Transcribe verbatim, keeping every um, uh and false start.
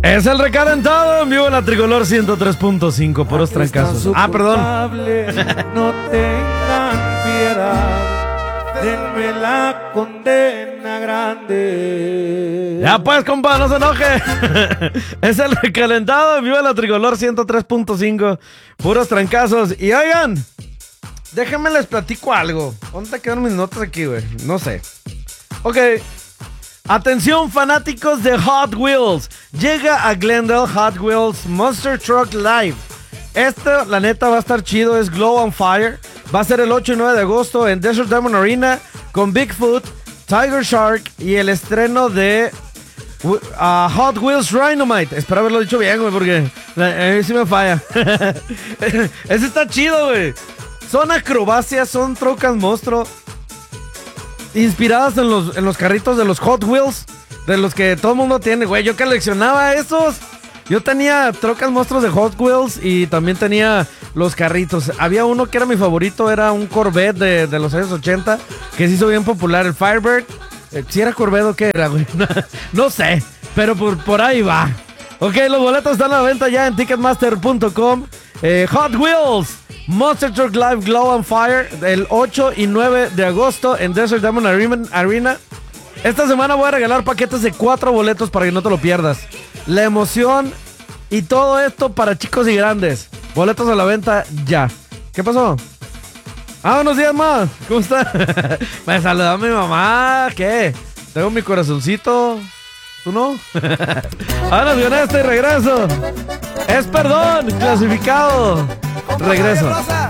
Es el recalentado en vivo en la Tricolor ciento tres punto cinco, puros trancazos. Ah, perdón. No tengan piedad, denme la condena grande. Ya pues, compa, no se enoje. Es el recalentado en vivo en la Tricolor ciento tres punto cinco, puros trancazos. Y oigan, déjenme les platico algo. ¿Dónde quedaron mis notas aquí, güey? No sé. Ok. Atención, fanáticos de Hot Wheels. Llega a Glendale Hot Wheels Monster Truck Live. Esto, la neta, va a estar chido. Es Glow on Fire. Va a ser el ocho y nueve de agosto en Desert Diamond Arena con Bigfoot, Tiger Shark y el estreno de uh, Hot Wheels Rhinomite. Espero haberlo dicho bien, güey, porque a mí sí me falla. Ese está chido, güey. Son acrobacias, son trocas monstruo. Inspiradas en los, en los carritos de los Hot Wheels, de los que todo el mundo tiene, güey. Yo coleccionaba esos. Yo tenía trocas monstruos de Hot Wheels y también tenía los carritos. Había uno que era mi favorito, era un Corvette de, de los años ochenta, que se hizo bien popular, el Firebird. Eh, si era Corvette o qué era, güey. No sé, pero por, por ahí va. Ok, los boletos están a la venta ya en ticketmaster punto com. Eh, Hot Wheels Monster Truck Live Glow on Fire del ocho y nueve de agosto en Desert Diamond Arena. Esta semana voy a regalar paquetes de cuatro boletos para que no te lo pierdas. La emoción y todo esto para chicos y grandes. Boletos a la venta ya. ¿Qué pasó? Ah, buenos días, ma. ¿Cómo está? Me saludó mi mamá. ¿Qué? Tengo mi corazoncito. ¿Tú no? Ahora con este y regreso. Es perdón, clasificado. Regreso.